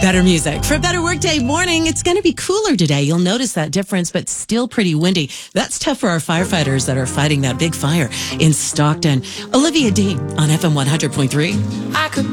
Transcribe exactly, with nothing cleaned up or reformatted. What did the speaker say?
Better music for a better workday morning. It's going to be cooler today. You'll notice that difference, but still pretty windy. That's tough for our firefighters that are fighting that big fire in Stockton. Olivia Dean on F M one hundred point three. I could